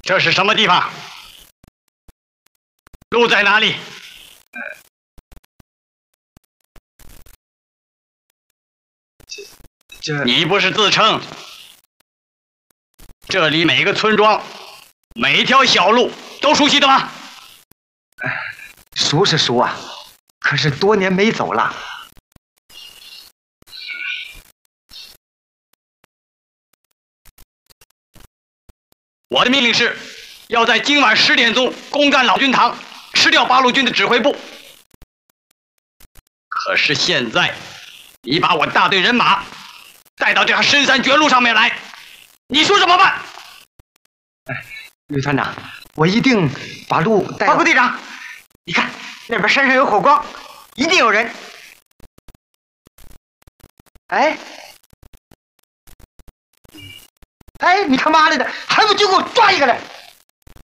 这是什么地方？路在哪里？你不是自称这里每个村庄、每一条小路都熟悉的吗？ 熟是熟啊，可是多年没走了。 我的命令是，要在今晚10点钟攻占老君堂，吃掉八路军的指挥部。可是现在，你把我大队人马带到这条深山绝路上面来，你说怎么办？ 吕团长，我一定把路带。报告队长，你看那边山上有火光，一定有人。哎，你他妈的，还不就给我抓一个来！